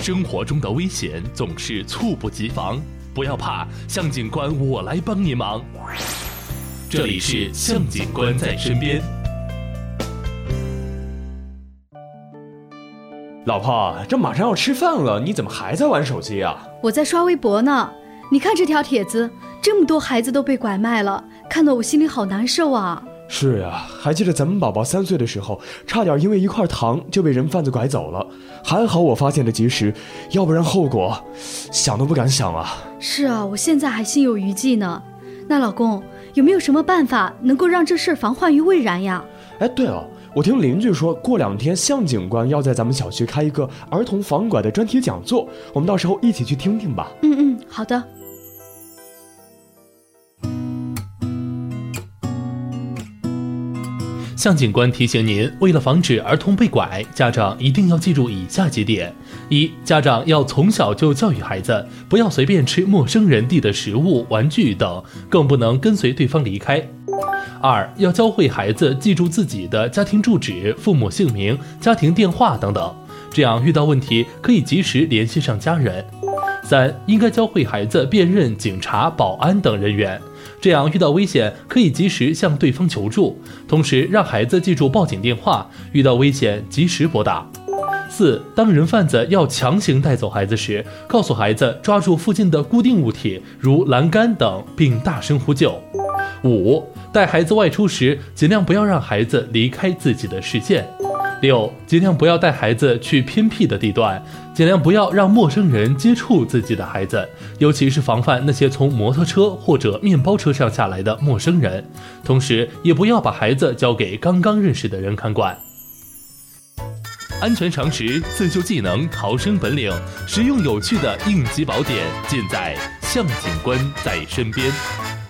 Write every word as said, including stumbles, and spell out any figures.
生活中的危险总是猝不及防，不要怕，向警官我来帮你忙。这里是向警官在身边。 老婆，这马上要吃饭了，你怎么还在玩手机啊？ 我在刷微博呢。你看这条帖子，这么多孩子都被拐卖了，看得我心里好难受啊。 是啊，还记得咱们宝宝三岁的时候，差点因为一块糖就被人贩子拐走了，还好我发现的及时，要不然后果想都不敢想啊。 是啊，我现在还心有余悸呢。那老公，有没有什么办法能够让这事防患于未然呀？ 哎，对了，我听邻居说过两天向警官要在咱们小区开一个儿童防拐的专题讲座，我们到时候一起去听听吧。 嗯嗯，好的。 向警官提醒您，为了防止儿童被拐，家长一定要记住以下几点：一、家长要从小就教育孩子，不要随便吃陌生人递的食物、玩具等，更不能跟随对方离开。二、要教会孩子记住自己的家庭住址、父母姓名、家庭电话等等，这样遇到问题可以及时联系上家人。三、应该教会孩子辨认警察、保安等人员，这样遇到危险可以及时向对方求助，同时让孩子记住报警电话，遇到危险及时拨打。四、当人贩子要强行带走孩子时，告诉孩子抓住附近的固定物体，如栏杆等，并大声呼救。五、带孩子外出时，尽量不要让孩子离开自己的视线。六、尽量不要带孩子去偏僻的地段，尽量不要让陌生人接触自己的孩子，尤其是防范那些从摩托车或者面包车上下来的陌生人，同时也不要把孩子交给刚刚认识的人看管。安全常识、自救技能、逃生本领，实用有趣的应急宝典，尽在向警官在身边。